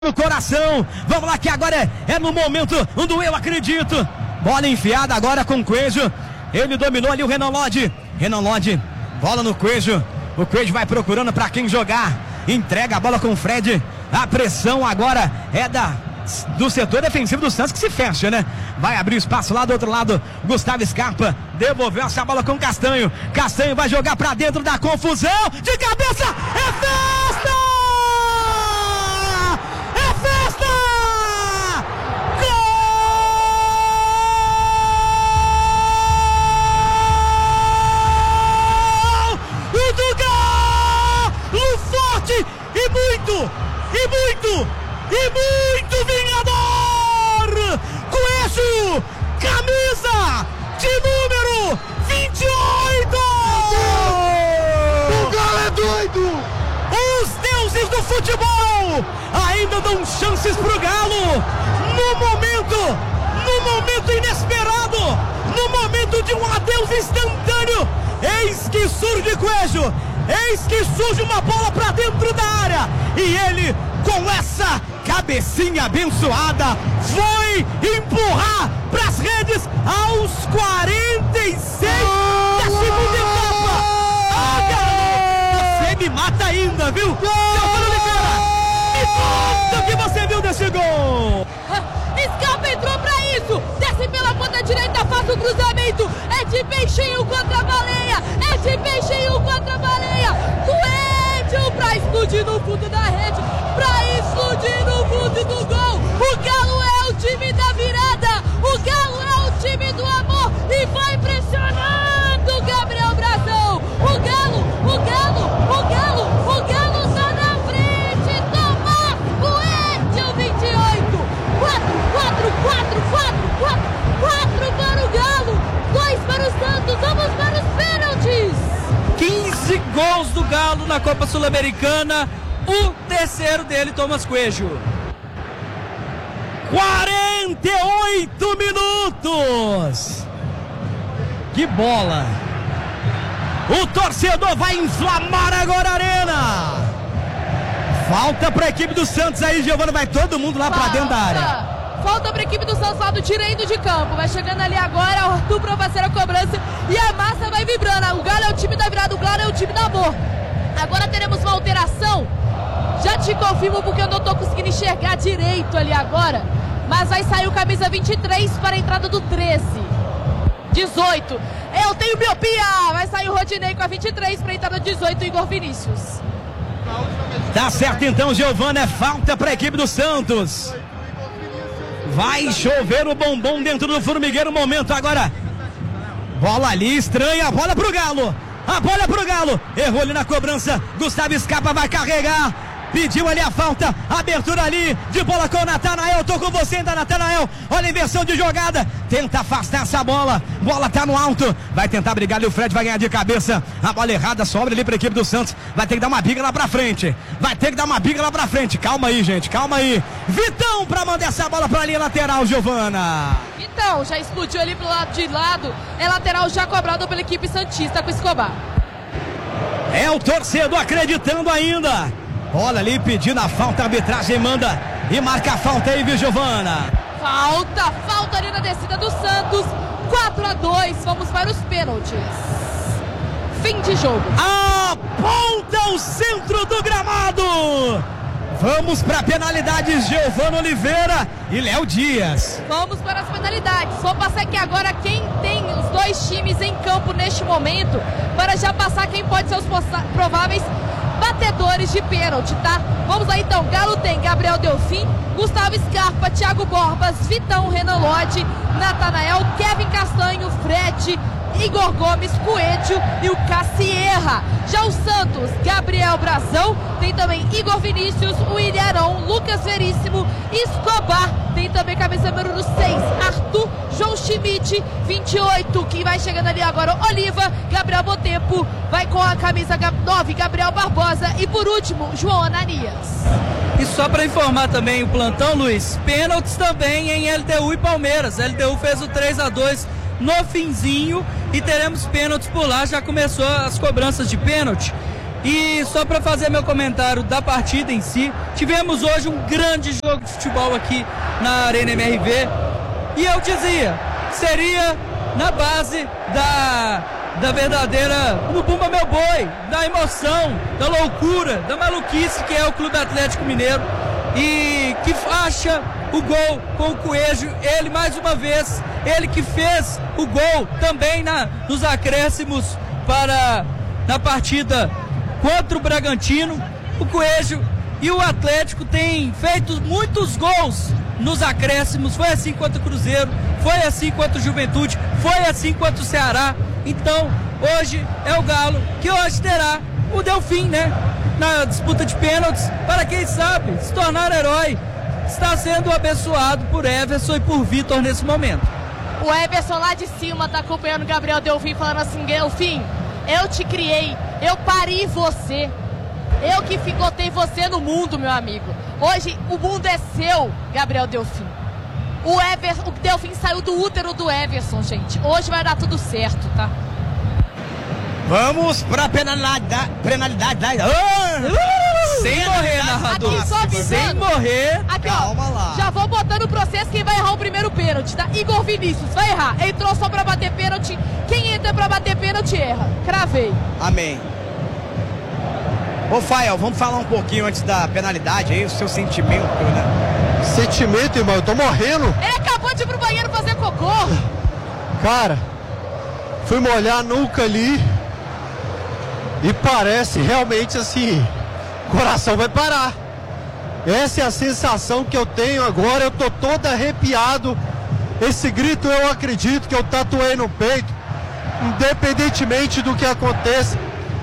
no coração, vamos lá que agora é no momento do eu acredito. Bola enfiada agora com o Coelho, ele dominou ali o Renan Lodge, bola no Coelho, o Coelho vai procurando para quem jogar, entrega a bola com o Fred, a pressão agora é do setor defensivo do Santos que se fecha, né? Vai abrir espaço lá do outro lado, Gustavo Scarpa devolveu essa bola com Castanho, Castanho vai jogar para dentro da confusão, de cabeça, é festa! E muito vingador! Coelho, camisa de número 28! O Galo é doido! Os deuses do futebol ainda dão chances pro Galo no momento inesperado, no momento de um adeus instantâneo. Eis que surge Coelho, eis que surge uma bola pra dentro da área e ele, com essa cabecinha abençoada, foi empurrar pras redes aos 46 da segunda etapa. Galo, você me mata ainda, viu? Giovana Oliveira, me conta o que você viu desse gol. Scarpa entrou pra isso, desce pela ponta direita, faz o cruzamento, é de peixinho contra a baleia, é de peixinho contra a baleia, Coelho pra explodir no fundo da rede, pra explodir no fundo do gol. O Galo é o time da virada, o Galo é o time do amor e vai pressionando Gabriel Brazão. O Galo tá na frente, Tomás Coelho, 28, 4 para o Galo, 2 para o Santos, vamos para os pênaltis. 15 gols do Galo na Copa Sul-Americana, o terceiro dele, Tomás Coelho. 48 minutos! Que bola! O torcedor vai inflamar agora a arena! Falta para a equipe do Santos aí, Giovana, vai todo mundo lá para dentro da área. Falta para a equipe do Santos lá do direito de campo. Vai chegando ali agora, o Arthur para fazer a cobrança e a massa vai vibrando. O Galo é o time da virada, o Galo é o time do amor. Agora teremos uma alteração. Já te confirmo porque eu não tô conseguindo enxergar direito ali agora. Mas vai sair o camisa 23 para a entrada do 13. 18. Eu tenho miopia. Vai sair o Rodinei com a 23 para a entrada do 18, Igor Vinícius. Tá certo então, Giovana, é falta para a equipe do Santos. Vai chover o bombom dentro do formigueiro, momento agora. Bola ali, estranha, a bola pro Galo. Errou ali na cobrança, Gustavo Scarpa vai carregar. Pediu ali a falta, abertura ali, de bola com o Natanael, tô com você ainda, Natanael, olha a inversão de jogada, tenta afastar essa bola tá no alto, vai tentar brigar ali, o Fred vai ganhar de cabeça, a bola errada sobra ali pra equipe do Santos, vai ter que dar uma biga lá pra frente, calma aí gente, Vitão pra mandar essa bola pra linha lateral, Giovana. Vitão já explodiu ali pro lado de lado, é lateral já cobrado pela equipe santista com Escobar. É o torcedor acreditando ainda. Bola ali pedindo a falta, a arbitragem manda e marca a falta aí, viu, Giovana? Falta ali na descida do Santos, 4-2, vamos para os pênaltis. Fim de jogo. Aponta o centro do gramado. Vamos para penalidades, Giovana Oliveira e Léo Dias. Vamos para as penalidades. Vou passar aqui agora quem tem os dois times em campo neste momento, para já passar quem pode ser os prováveis batedores de pênalti, tá? Vamos lá então, Galo tem Gabriel Delfim, Gustavo Scarpa, Thiago Borbas, Vitão, Renan Lodge, Natanael, Kevin Castanho, Fred, Igor Gomes, Coelho e o Cassierra. Já o Santos, Gabriel Brazão, tem também Igor Vinícius, o Ilharão, Lucas Veríssimo, Escobar, tem também camisa número 6, Arthur, João Schmidt, 28, que vai chegando ali agora, Oliva, Gabriel Botempo, vai com a camisa 9, Gabriel Barbosa e por último, João Ananias. E só para informar também o plantão, Luiz, pênaltis também em LDU e Palmeiras. LDU fez o 3-2 no finzinho e teremos pênaltis por lá, já começou as cobranças de pênalti. E só para fazer meu comentário da partida em si, tivemos hoje um grande jogo de futebol aqui na Arena MRV. E eu dizia, seria na base da verdadeira, no Bumba Meu Boi, da emoção, da loucura, da maluquice que é o Clube Atlético Mineiro. E que acha o gol com o Coelho, ele mais uma vez, ele que fez o gol também nos acréscimos na partida contra o Bragantino. O Coelho e o Atlético têm feito muitos gols nos acréscimos, foi assim contra o Cruzeiro, foi assim contra o Juventude, foi assim contra o Ceará. Então hoje é o Galo que hoje terá o Delfim, né, na disputa de pênaltis, para quem sabe se tornar herói. Está sendo abençoado por Everson e por Vitor nesse momento. O Everson lá de cima tá acompanhando o Gabriel Delfim, falando assim: Delfim, eu te criei, eu pari você, eu que ficotei você no mundo, meu amigo. Hoje o mundo é seu, Gabriel Delfim. O Delfim saiu do útero do Everson, gente. Hoje vai dar tudo certo, tá? Vamos pra penalidade. Sem morrer, narrador. Aqui, só avisando. Sem morrer. Aqui, Calma lá. Já vou botando o processo quem vai errar o primeiro pênalti, tá? Igor Vinícius vai errar. Entrou só pra bater pênalti. Quem entra pra bater pênalti erra. Cravei. Amém. Ô, Fael, vamos falar um pouquinho antes da penalidade aí, o seu sentimento, né? Sentimento, irmão, eu tô morrendo. Ele acabou de ir pro banheiro fazer cocô. Cara, fui molhar a nuca ali e parece realmente assim, o coração vai parar. Essa é a sensação que eu tenho agora, eu tô todo arrepiado. Esse grito eu acredito que eu tatuei no peito, independentemente do que aconteça.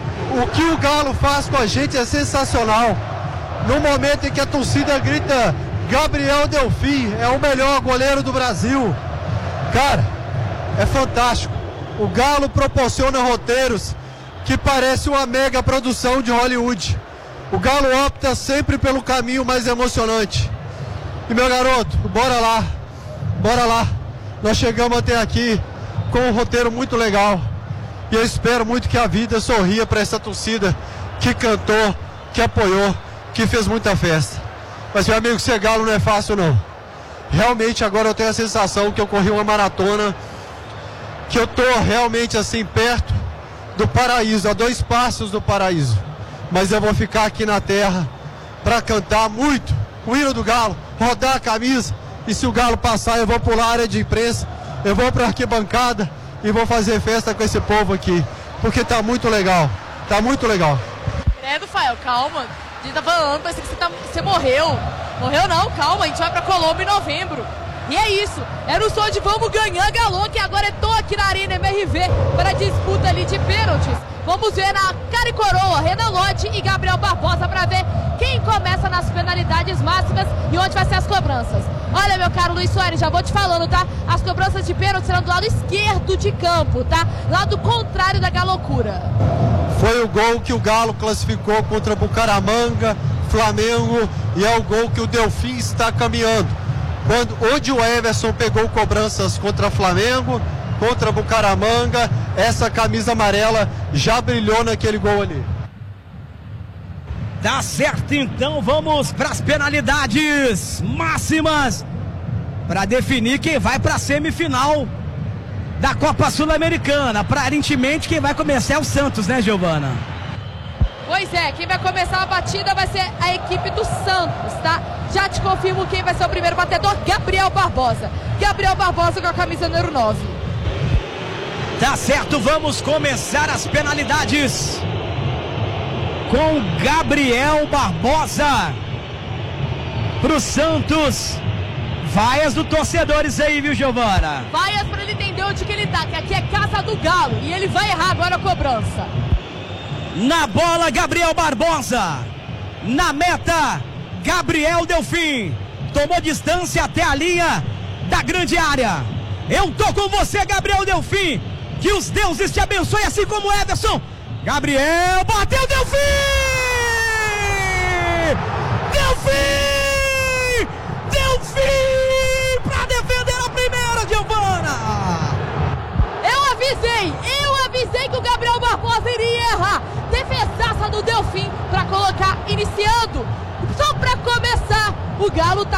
O que o Galo faz com a gente é sensacional. No momento em que a torcida grita: Gabriel Delfim é o melhor goleiro do Brasil. Cara, é fantástico. O Galo proporciona roteiros que parece uma mega produção de Hollywood. O Galo opta sempre pelo caminho mais emocionante. E meu garoto, bora lá. Bora lá. Nós chegamos até aqui com um roteiro muito legal. E eu espero muito que a vida sorria para essa torcida que cantou, que apoiou, que fez muita festa. Mas, meu amigo, ser Galo não é fácil, não. Realmente, agora eu tenho a sensação que eu corri uma maratona, que eu tô realmente, assim, perto do paraíso, a 2 passos do paraíso. Mas eu vou ficar aqui na terra para cantar muito o hino do Galo, rodar a camisa, e se o Galo passar, eu vou pular a área de imprensa, eu vou para a arquibancada e vou fazer festa com esse povo aqui, porque tá muito legal, tá muito legal. Credo, Fael, calma. A gente tá falando, parece que você morreu. Morreu não, calma, a gente vai pra Colômbia em novembro. E é isso, era o som de vamos ganhar Galo, que agora eu tô aqui na Arena MRV para a disputa ali de pênaltis. Vamos ver na cara e coroa, Renan Lodge e Gabriel Barbosa, para ver quem começa nas penalidades máximas e onde vai ser as cobranças. Olha, meu caro Luiz Soares, já vou te falando, tá? As cobranças de pênalti serão do lado esquerdo de campo, tá? Lado contrário da galocura. Foi o gol que o Galo classificou contra Bucaramanga, Flamengo, e é o gol que o Delfim está caminhando. Onde o Everson pegou cobranças contra Flamengo, contra Bucaramanga, essa camisa amarela já brilhou naquele gol ali. Tá certo, então vamos para as penalidades máximas para definir quem vai para a semifinal da Copa Sul-Americana. Aparentemente quem vai começar é o Santos, né, Giovana? Pois é, quem vai começar a batida vai ser a equipe do Santos, tá? Já te confirmo quem vai ser o primeiro batedor: Gabriel Barbosa. Gabriel Barbosa com a camisa número 9. Tá certo, vamos começar as penalidades com Gabriel Barbosa pro Santos. Vaias do torcedores aí, viu, Giovana? Vaias pra ele entender onde que ele tá, que aqui é casa do Galo. E ele vai errar agora a cobrança. Na bola, Gabriel Barbosa. Na meta, Gabriel Delfim. Tomou distância até a linha da grande área. Eu tô com você, Gabriel Delfim. Que os deuses te abençoem, assim como Everson. Gabriel, bateu, Delfim! Delfim! Delfim! Pra defender a primeira, Giovana! Eu avisei que o Gabriel Barbosa iria errar. Defesaça do Delfim. iniciando. Só para começar, o Galo tá